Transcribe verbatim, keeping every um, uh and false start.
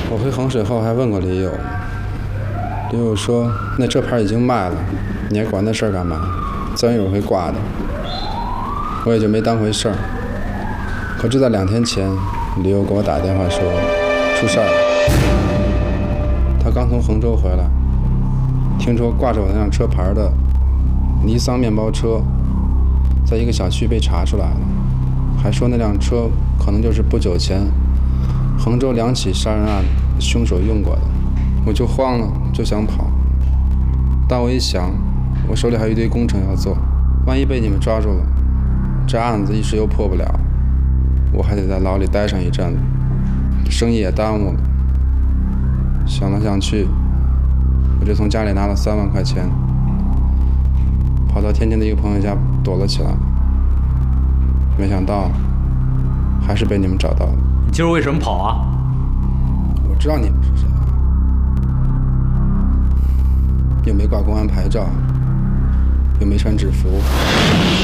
我回衡水后还问过李友，李友说那车牌已经卖了，你还管那事儿干嘛？自然有人会挂的。我也就没当回事儿。可就在两天前，李友给我打电话说出事儿了。他刚从衡州回来，听说挂着我那辆车牌的尼桑面包车在一个小区被查出来了，还说那辆车可能就是不久前衡州两起杀人案凶手用过的。我就慌了，就想跑，但我一想，我手里还有一堆工程要做，万一被你们抓住了，这案子一时又破不了，我还得在牢里待上一阵子，生意也耽误了。想来想去，我就从家里拿了三万块钱，跑到天津的一个朋友家躲了起来。没想到还是被你们找到了。 你今儿为什么跑啊？ 我知道你们是谁，又没挂公安牌照，又没穿制服。